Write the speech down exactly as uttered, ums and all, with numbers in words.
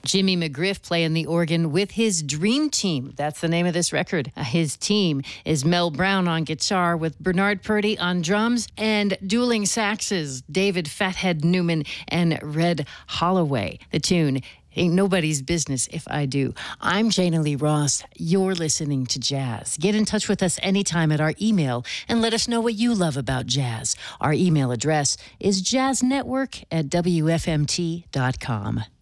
Jimmy McGriff playing the organ with his Dream Team. That's the name of this record. Uh, his team is Mel Brown on guitar with Bernard Purdy on drums and dueling saxes, David Fathead Newman and Red Holloway. The tune, Ain't Nobody's Business If I Do. I'm Jana Lee Ross. You're listening to Jazz. Get in touch with us anytime at our email and let us know what you love about jazz. Our email address is jazznetwork at w f m t dot com.